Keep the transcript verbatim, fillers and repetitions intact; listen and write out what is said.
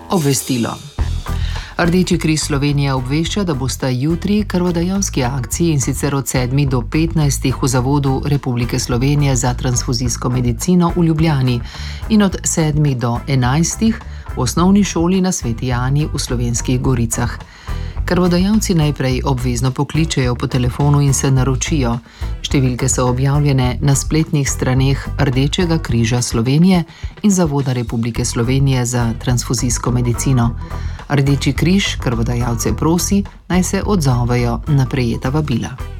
Obvestilo. Rdeči križ Slovenije obvešča, da bosta jutri krvodajalski akciji, in sicer od sedmih do petnajstih v Zavodu Republike Slovenije za transfuzijsko medicino v Ljubljani in od sedmih do enajstih v osnovni šoli na Sveti Ani v Slovenskih Goricah. Krvodajalci najprej obvezno pokličejo po telefonu in se naročijo. Številke so objavljene na spletnih straneh Rdečega križa Slovenije in Zavoda Republike Slovenije za transfuzijsko medicino. Rdeči križ krvodajalce prosi, naj se odzovejo na prejeta vabila.